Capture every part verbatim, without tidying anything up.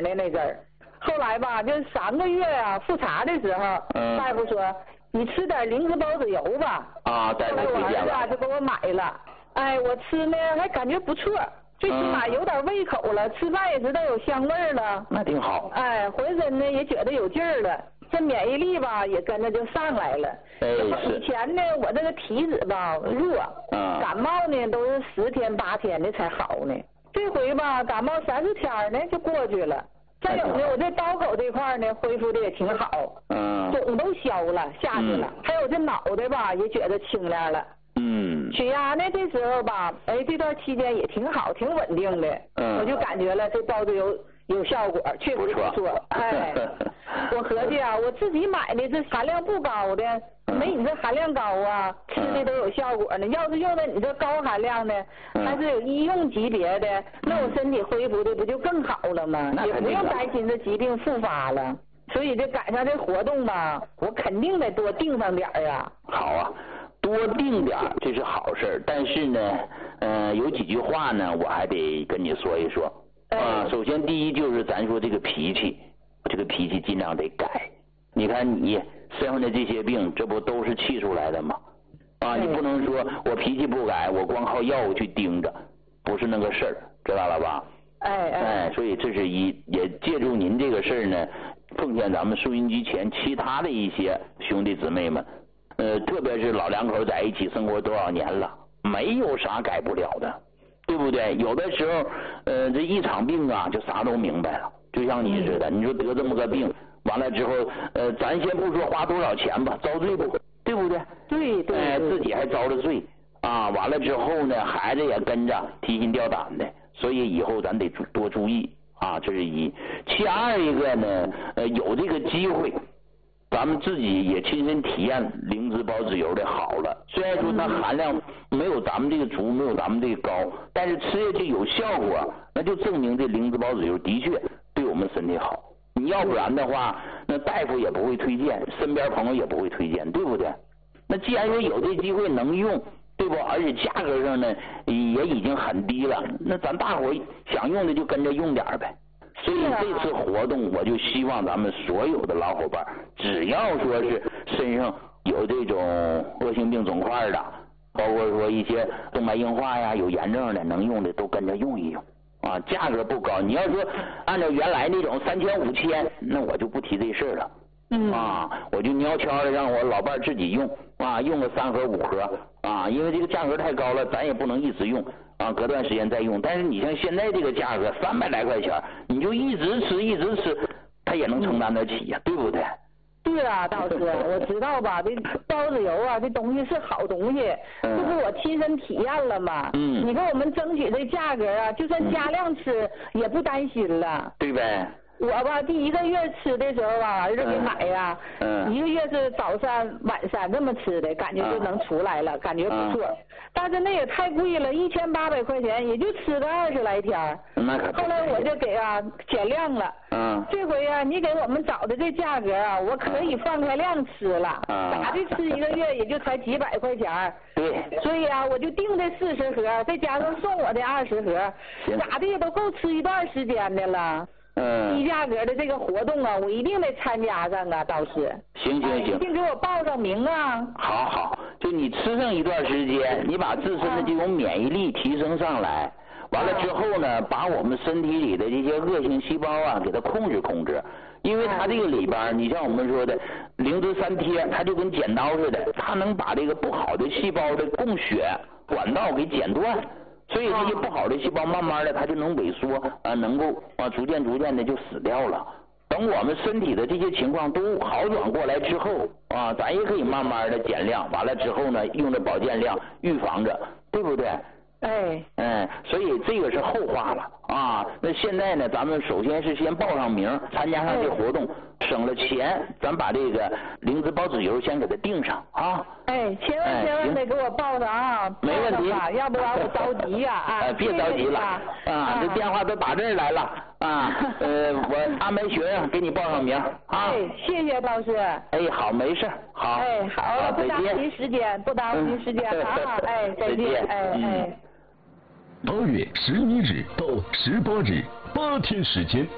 的那阵儿。后来吧，就三个月啊复查的时候， 嗯、 大夫说你吃点灵芝孢子油吧。 啊，大夫推荐了。 后来我儿子就给我买了，哎，我吃呢还感觉不错。最起码有点胃口了，嗯、吃饭也知道有香味了。 那挺好。 哎，浑身呢也觉得有劲儿了，这免疫力吧也跟着就上来了。 哎， 以前呢我这个体质吧弱， 嗯、 感冒呢都是十天八天的才好呢。这回吧感冒三四天呢就过去了。再有呢，我这刀口这块呢恢复的也挺好， 嗯， 肿都消了下去了，嗯、还有这脑袋吧也觉得清亮了。 嗯， 血压呢这时候吧，哎，这段期间也挺好，挺稳定的。 嗯， 我就感觉了这孢子油有效果，确实不错。哎，我合计啊，我自己买的这含量不高的，没你这含量高啊，吃的都有效果呢。要是用的你这高含量的，还是有医用级别的，那我身体恢复的不就更好了吗？也不用担心这疾病复发了。所以这赶上这活动吧，我肯定得多订上点儿啊。 好啊。多定点这是好事，但是呢，呃，有几句话呢，我还得跟你说一说。啊、呃，首先第一就是咱说这个脾气，这个脾气尽量得改。你看你身上的这些病，这不都是气出来的吗？啊，你不能说我脾气不改，我光靠药物去盯着，不是那个事儿，知道了吧？ 哎哎。 哎，所以这是一，也借助您这个事儿呢，奉献咱们收音机前其他的一些兄弟姊妹们。呃，特别是老两口在一起生活多少年了，没有啥改不了的，对不对？有的时候，呃，这一场病啊，就啥都明白了。就像你似的，你说得这么个病，完了之后，呃，咱先不说花多少钱吧，遭罪不？对不对？ 对对。 哎、呃，自己还遭了罪啊！完了之后呢，孩子也跟着提心吊胆的，所以以后咱得多注意啊，这是一。其二一个呢，呃，有这个机会。咱们自己也亲身体验灵芝孢子油的好了，虽然说它含量没有咱们这个足，没有咱们这个高，但是吃下去有效果，那就证明这灵芝孢子油的确对我们身体好。你要不然的话，那大夫也不会推荐，身边朋友也不会推荐，对不对？那既然说有这机会能用，对不？而且价格上呢也已经很低了，那咱大伙想用的就跟着用点呗。所以这次活动，我就希望咱们所有的老伙伴，只要说是身上有这种恶性病肿块的，包括说一些动脉硬化呀、有炎症的，能用的都跟着用一用啊。价格不高，你要说按照原来那种三千五千，那我就不提这事儿了。嗯啊，我就悄悄的让我老伴自己用啊，用个三盒五盒啊，因为这个价格太高了，咱也不能一直用。啊，隔段时间再用，但是你像现在这个价格三百来块钱，你就一直吃一直吃，它也能承担得起呀、啊，对不对？ 对啊，大师，我知道吧，这孢子油啊，这东西是好东西，这、嗯、不我亲身体验了吗？嗯。你看我们争取这价格啊，就算加量吃、嗯、也不担心了。 对呗。 我吧，第一个月吃的时候啊，儿子给买呀、啊，嗯，一个月是早餐晚餐这么吃的，感觉就能出来了，嗯、感觉不错。嗯、但是那也太贵了，一千八百块钱也就吃个二十来天。 那可。 后来我就给啊减量了。嗯。这回啊，你给我们找的这价格啊，我可以放开量吃了。嗯。咋的吃一个月也就才几百块钱。 对。 所以啊，我就订这四十盒，再加上送我的二十盒，咋的也都够吃一段时间的了。嗯，低价格的这个活动啊，我一定得参加上啊，导师。 行行行， 一定给我报上名啊。 好好，就你吃上一段时间，你把自身的这种免疫力提升上来，完了之后呢，把我们身体里的这些恶性细胞啊，给它控制控制。因为它这个里边，你像我们说的灵芝三贴，它就跟剪刀似的，它能把这个不好的细胞的供血管道给剪断。所以这些不好的细胞慢慢的它就能萎缩啊，能够啊逐渐逐渐的就死掉了。等我们身体的这些情况都好转过来之后啊，咱也可以慢慢的减量，完了之后呢，用着保健量预防着，对不对？ 哎， 嗯，所以这个是后话了啊。那现在呢，咱们首先是先报上名，参加上这活动，省了钱，咱把这个灵芝孢子油先给它定上啊。 哎，千万千万得给我报上啊！ 没问题， 要不然我着急呀啊！ 哎，别着急了啊！这电话都打这儿来了啊！呃，我安排学生给你报上名啊。 哎，谢谢老师。 哎，好，没事，好。 哎，好了，不耽误您时间，不耽误您时间啊！哎，再见，哎哎。 八月十一日到十八日，八天时间，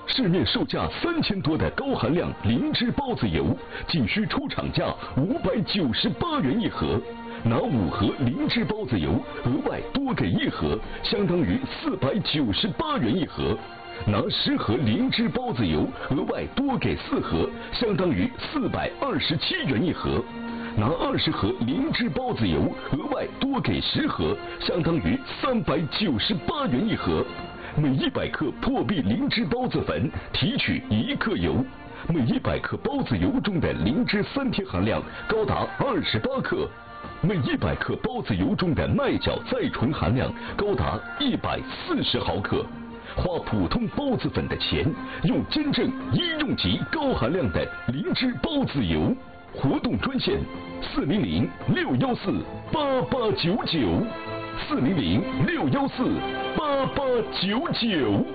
市面售价三千多的高含量灵芝孢子油，仅需出厂价五百九十八元一盒。拿五盒灵芝孢子油，额外多给一盒，相当于四百九十八元一盒。拿十盒灵芝孢子油，额外多给四盒，相当于四百二十七元一盒。拿二十盒灵芝孢子油，额外多给十盒，相当于三百九十八元一盒。每一百克破壁灵芝孢子粉提取一克油，每一百克孢子油中的灵芝三萜含量高达二十八克。每一百克孢子油中的麦角再醇含量高达一百四十毫克。花普通孢子粉的钱，用真正医用级高含量的灵芝孢子油。活动专线：四零零六幺四八八九九，四零零六幺四八八九九。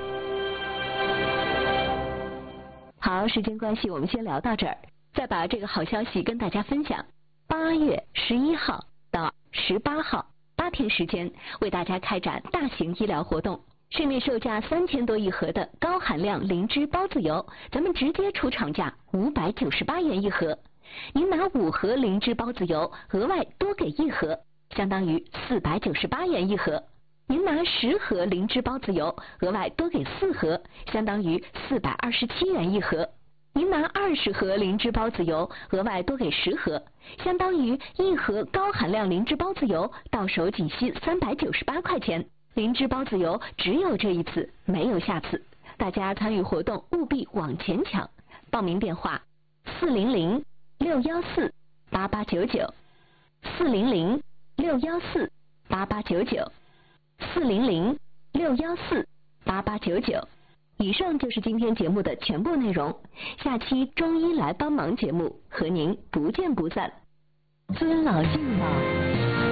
好，时间关系，我们先聊到这儿，再把这个好消息跟大家分享。八月十一号到十八号八天时间，为大家开展大型医疗活动。市面售价三千多一盒的高含量灵芝孢子油，咱们直接出厂价五百九十八元一盒。您拿五盒灵芝孢子油，额外多给一盒，相当于四百九十八元一盒。您拿十盒灵芝孢子油，额外多给四盒，相当于四百二十七元一盒。您拿二十盒灵芝孢子油，额外多给十盒，相当于一盒高含量灵芝孢子油到手仅需三百九十八块钱。灵芝孢子油只有这一次，没有下次。大家参与活动务必往前抢。报名电话：四零零六幺四八八九九，四零零六幺四八八九九，四零零六幺四八八九九。以上就是今天节目的全部内容，下期中医来帮忙节目和您不见不散。尊老敬老。